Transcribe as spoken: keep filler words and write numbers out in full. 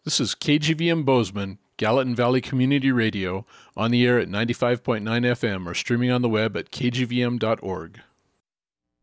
This is K G V M Bozeman, Gallatin Valley Community Radio, on the air at ninety-five point nine F M or streaming on the web at k g v m dot org.